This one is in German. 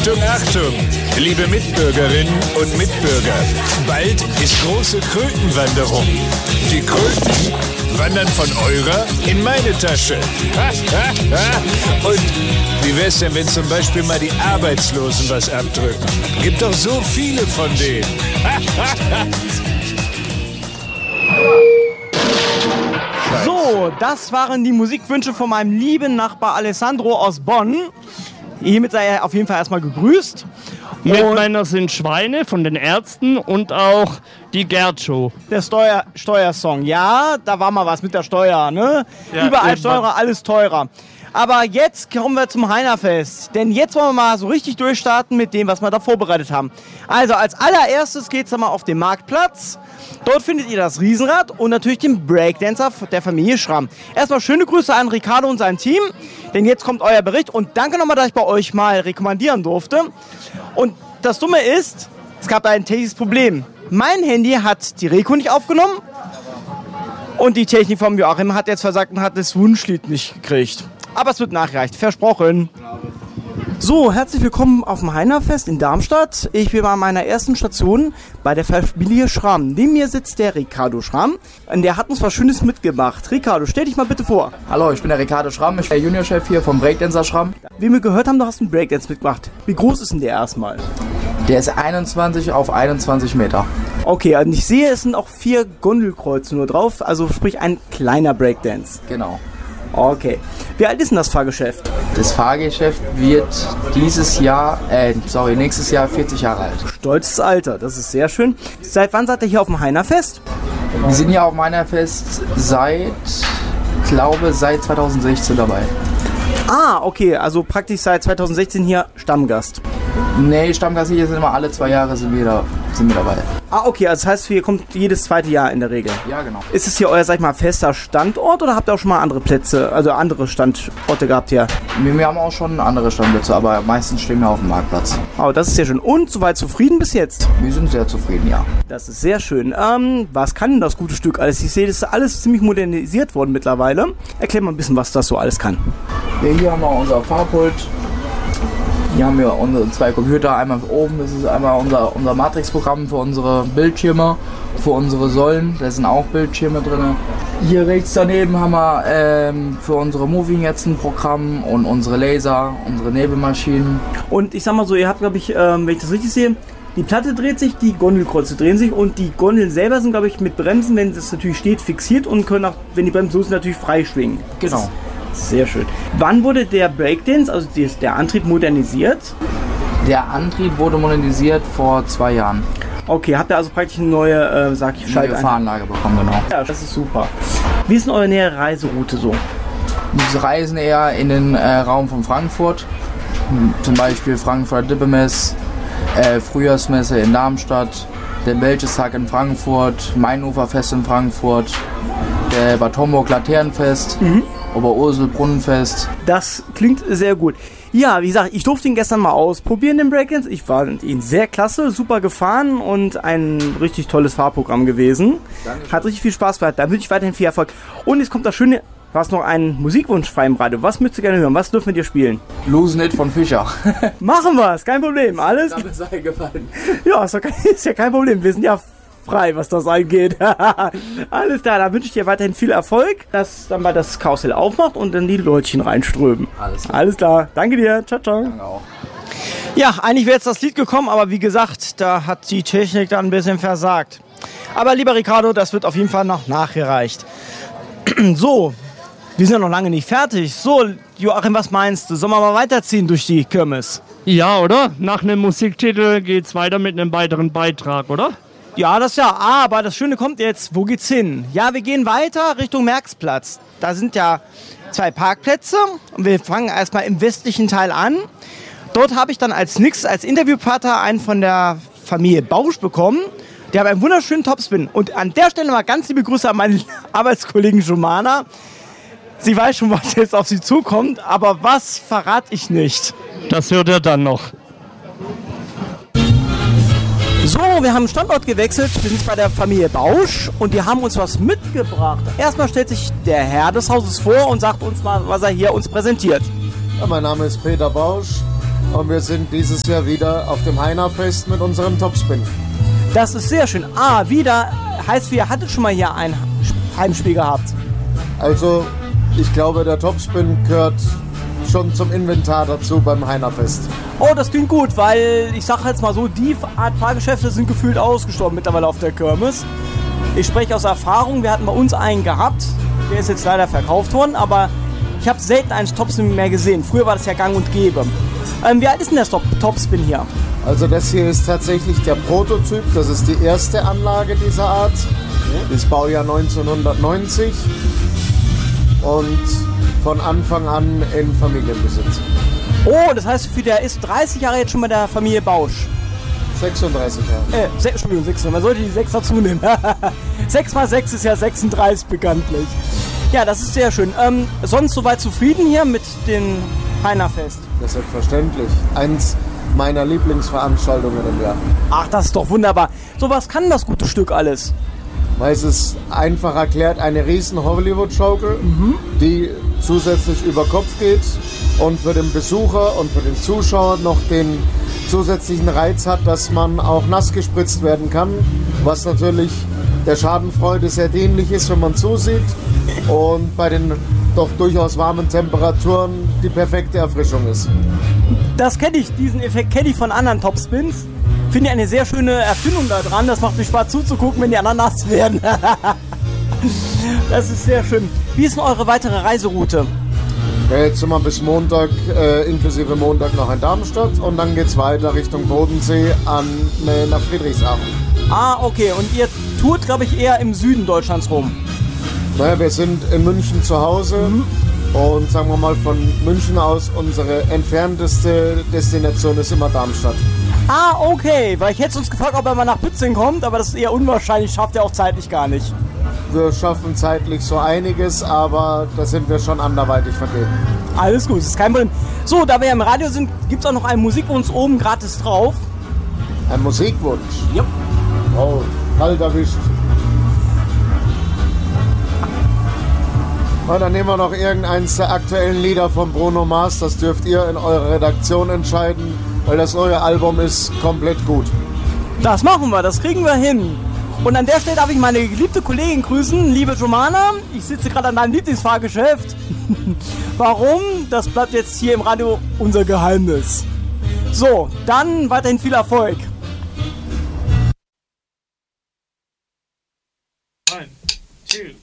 Achtung, Achtung, liebe Mitbürgerinnen und Mitbürger. Bald ist große Krötenwanderung. Die Kröten wandern von eurer in meine Tasche. Und wie wär's denn, wenn zum Beispiel mal die Arbeitslosen was abdrücken? Gibt doch so viele von denen. So, das waren die Musikwünsche von meinem lieben Nachbar Alessandro aus Bonn. Hiermit sei er auf jeden Fall erstmal gegrüßt. Mitmänner sind Schweine von den Ärzten und auch die Gerd-Show. Der Steuersong, ja, da war mal was mit der Steuer, ne? Ja, überall teurer, alles teurer. Aber jetzt kommen wir zum Heinerfest, denn jetzt wollen wir mal so richtig durchstarten mit dem, was wir da vorbereitet haben. Also als allererstes geht's dann mal auf den Marktplatz. Dort findet ihr das Riesenrad und natürlich den Breakdancer der Familie Schramm. Erstmal schöne Grüße an Ricardo und sein Team, denn jetzt kommt euer Bericht und danke nochmal, dass ich bei euch mal rekommandieren durfte. Und das Dumme ist, es gab ein technisches Problem. Mein Handy hat die Reko nicht aufgenommen und die Technik vom Joachim hat jetzt versagt und hat das Wunschlied nicht gekriegt. Aber es wird nachgereicht, versprochen. So, herzlich willkommen auf dem Heinerfest in Darmstadt. Ich bin bei meiner ersten Station bei der Familie Schramm. Neben mir sitzt der Ricardo Schramm und der hat uns was Schönes mitgebracht. Ricardo, stell dich mal bitte vor. Hallo, ich bin der Ricardo Schramm, ich bin der Juniorchef hier vom Breakdancer Schramm. Wie wir gehört haben, du hast einen Breakdance mitgebracht. Wie groß ist denn der erstmal? Der ist 21 auf 21 Meter. Okay, und ich sehe, es sind auch 4 Gondelkreuze nur drauf, also sprich ein kleiner Breakdance. Genau. Okay. Wie alt ist denn das Fahrgeschäft? Das Fahrgeschäft wird nächstes Jahr 40 Jahre alt. Stolzes Alter, das ist sehr schön. Seit wann seid ihr hier auf dem Heinerfest? Wir sind hier auf dem Heinerfest seit 2016 dabei. Ah, okay, also praktisch seit 2016 hier Stammgast. Nee, Stammgast hier sind immer alle 2 Jahre sind wir dabei. Ah, okay, also das heißt, ihr kommt jedes zweite Jahr in der Regel. Ja, genau. Ist es hier euer, sag ich mal, fester Standort oder habt ihr auch schon mal andere Plätze, also andere Standorte gehabt hier? Wir haben auch schon andere Standplätze, aber meistens stehen wir auf dem Marktplatz. Oh, das ist sehr schön. Und soweit zufrieden bis jetzt? Wir sind sehr zufrieden, ja. Das ist sehr schön. Was kann denn das gute Stück alles? Ich sehe, das ist alles ziemlich modernisiert worden mittlerweile. Erklär mal ein bisschen, was das so alles kann. Ja, hier haben wir unser Fahrpult. Hier haben wir unsere 2 Computer, einmal oben, das ist einmal unser Matrix-Programm für unsere Bildschirme, für unsere Säulen, da sind auch Bildschirme drin. Hier rechts daneben haben wir für unsere Moving jetzt ein Programm und unsere Laser, unsere Nebelmaschinen. Und ich sag mal so, ihr habt, glaube ich, wenn ich das richtig sehe, die Platte dreht sich, die Gondelkreuze drehen sich und die Gondeln selber sind, glaube ich, mit Bremsen, wenn das natürlich steht, fixiert und können auch, wenn die Bremsen so sind, natürlich frei schwingen. Genau. Sehr schön. Wann wurde der Breakdance, also der Antrieb, modernisiert? Der Antrieb wurde modernisiert vor 2 Jahren. Okay, habt ihr also praktisch eine neue, Fahranlage bekommen, genau. Ja, das ist super. Wie ist denn eure nähere Reiseroute so? Wir reisen eher in den Raum von Frankfurt. Zum Beispiel Frankfurter Dippemess, Frühjahrsmesse in Darmstadt, der Belgistag in Frankfurt, Mainuferfest in Frankfurt, der Bad Homburg Laternenfest. Oberursel Brunnenfest. Das klingt sehr gut. Ja, wie gesagt, ich durfte ihn gestern mal ausprobieren, den Breakdance. Ich war ihn sehr klasse, super gefahren und ein richtig tolles Fahrprogramm gewesen. Dankeschön. Hat richtig viel Spaß gemacht. Da wünsche ich weiterhin viel Erfolg. Und jetzt kommt das Schöne, du hast noch einen Musikwunsch frei im Radio. Was möchtest du gerne hören? Was dürfen wir dir spielen? Losing It von Fischer. Machen wir es, kein Problem. Alles. Das sei gefallen. Ja, ist ja kein Problem. Wir sind ja frei, was das angeht. Alles klar, da wünsche ich dir weiterhin viel Erfolg, dass dann mal das Karussell aufmacht und dann die Leutchen reinströmen. Alles klar. Danke dir. Ciao, ciao. Danke auch. Ja, eigentlich wäre jetzt das Lied gekommen, aber wie gesagt, da hat die Technik dann ein bisschen versagt. Aber lieber Ricardo, das wird auf jeden Fall noch nachgereicht. So, wir sind ja noch lange nicht fertig. So, Joachim, was meinst du? Sollen wir mal weiterziehen durch die Kirmes? Ja, oder? Nach einem Musiktitel geht's weiter mit einem weiteren Beitrag, oder? Ja, das ja. Aber das Schöne kommt jetzt. Wo geht's hin? Ja, wir gehen weiter Richtung Merxplatz. Da sind ja 2 Parkplätze. Und wir fangen erstmal im westlichen Teil an. Dort habe ich dann als Interviewpartner einen von der Familie Bausch bekommen. Der hat einen wunderschönen Topspin. Und an der Stelle mal ganz liebe Grüße an meine Arbeitskollegen Jomana. Sie weiß schon, was jetzt auf sie zukommt. Aber was verrate ich nicht. Das hört er dann noch. So, wir haben den Standort gewechselt. Wir sind bei der Familie Bausch und die haben uns was mitgebracht. Erstmal stellt sich der Herr des Hauses vor und sagt uns mal, was er hier uns präsentiert. Ja, mein Name ist Peter Bausch. und wir sind dieses Jahr wieder auf dem Heiner-Fest mit unserem Topspin. Das ist sehr schön. Wieder heißt, ihr hattet schon mal hier ein Heimspiel gehabt. Also, ich glaube, der Topspin gehört schon zum Inventar dazu beim Heiner-Fest. Oh, das klingt gut, weil ich sage jetzt mal so, die Art Fahrgeschäfte sind gefühlt ausgestorben mittlerweile auf der Kirmes. Ich spreche aus Erfahrung, wir hatten bei uns einen gehabt, der ist jetzt leider verkauft worden, aber ich habe selten einen Topspin mehr gesehen. Früher war das ja gang und gäbe. Wie alt ist denn der Topspin hier? Also das hier ist tatsächlich der Prototyp, das ist die erste Anlage dieser Art. Das Baujahr 1990 und von Anfang an in Familienbesitz. Oh, das heißt, der ist 30 Jahre jetzt schon bei der Familie Bausch. 36 Jahre. Entschuldigung, 6. Man sollte die 6 dazu nehmen. 6 mal 6 ist ja 36 bekanntlich. Ja, das ist sehr schön. Sonst soweit zufrieden hier mit dem Heiner-Fest? Das ist selbstverständlich. Eins meiner Lieblingsveranstaltungen im Jahr. Ach, das ist doch wunderbar. So was kann das gute Stück alles? Weil es ist einfach erklärt eine riesen Hollywood-Schaukel, die zusätzlich über Kopf geht und für den Besucher und für den Zuschauer noch den zusätzlichen Reiz hat, dass man auch nass gespritzt werden kann, was natürlich der Schadenfreude sehr dienlich ist, wenn man zusieht und bei den doch durchaus warmen Temperaturen die perfekte Erfrischung ist. Das kenne ich, diesen Effekt kenne ich von anderen Topspins. Finde ich eine sehr schöne Erfindung da dran. Das macht mir Spaß zuzugucken, wenn die anderen nass werden. Das ist sehr schön. Wie ist denn eure weitere Reiseroute? Ja, jetzt sind wir bis Montag, inklusive Montag noch in Darmstadt und dann geht es weiter Richtung Bodensee nach Friedrichshafen. Ah, okay. Und ihr tourt, glaube ich, eher im Süden Deutschlands rum. Naja, wir sind in München zu Hause und sagen wir mal von München aus unsere entfernteste Destination ist immer Darmstadt. Ah, okay. Weil ich hätte uns gefragt, ob er mal nach Bützing kommt, aber das ist eher unwahrscheinlich. Schafft er auch zeitlich gar nicht. Wir schaffen zeitlich so einiges, aber da sind wir schon anderweitig vertreten. Alles gut, ist kein Problem. So, da wir ja im Radio sind, gibt es auch noch einen Musikwunsch oben gratis drauf. Ein Musikwunsch? Ja. Oh, kalt erwischt. Na, dann nehmen wir noch irgendeins der aktuellen Lieder von Bruno Mars. Das dürft ihr in eurer Redaktion entscheiden, weil das neue Album ist komplett gut. Das machen wir, das kriegen wir hin. Und an der Stelle darf ich meine geliebte Kollegin grüßen, liebe Jomana. Ich sitze gerade an meinem Lieblingsfahrgeschäft. Warum? Das bleibt jetzt hier im Radio unser Geheimnis. So, dann weiterhin viel Erfolg. 1, 2,